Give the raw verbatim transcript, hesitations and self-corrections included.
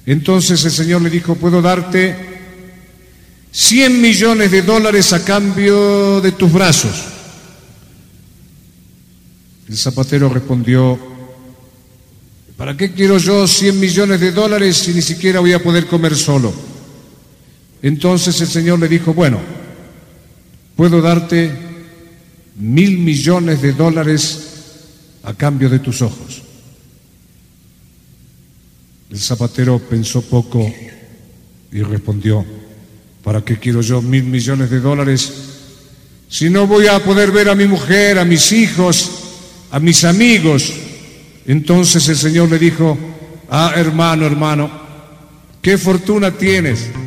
Entonces el Señor le dijo: puedo darte cien millones de dólares a cambio de tus brazos. El zapatero respondió: ¿para qué quiero yo cien millones de dólares si ni siquiera voy a poder comer solo? Entonces el Señor le dijo: bueno, puedo darte mil millones de dólares a cambio de tus ojos. El zapatero pensó poco y respondió: ¿para qué quiero yo mil millones de dólares si no voy a poder ver a mi mujer, a mis hijos, a mis amigos? Entonces el Señor le dijo: ah, hermano, hermano, ¿qué fortuna tienes?